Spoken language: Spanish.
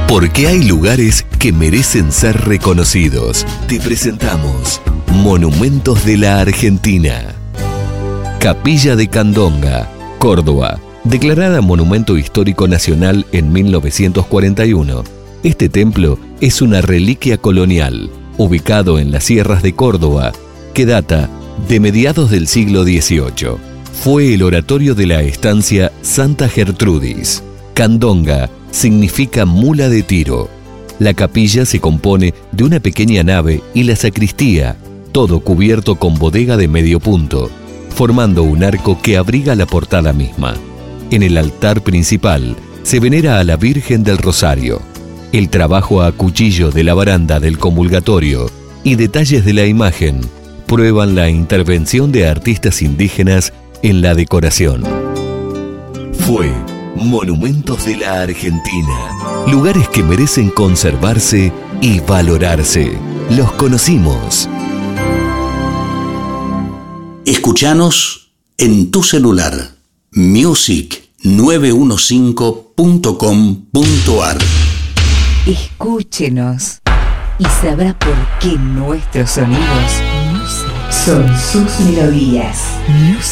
Porque hay lugares que merecen ser reconocidos. Te presentamos Monumentos de la Argentina. Capilla de Candonga, Córdoba. Declarada Monumento Histórico Nacional en 1941, este templo es una reliquia colonial, ubicado en las sierras de Córdoba, que data de mediados del siglo XVIII. Fue el oratorio de la estancia Santa Gertrudis. Candonga significa mula de tiro. La capilla se compone de una pequeña nave y la sacristía, todo cubierto con bodega de medio punto, formando un arco que abriga la portada misma. En el altar principal se venera a la Virgen del Rosario. El trabajo a cuchillo de la baranda del comulgatorio y detalles de la imagen prueban la intervención de artistas indígenas en la decoración. Fue Monumentos de la Argentina. Lugares que merecen conservarse y valorarse. Los conocimos. Escuchanos en tu celular. music915.com.ar. Escúchenos y sabrá por qué nuestros sonidos son sus melodías.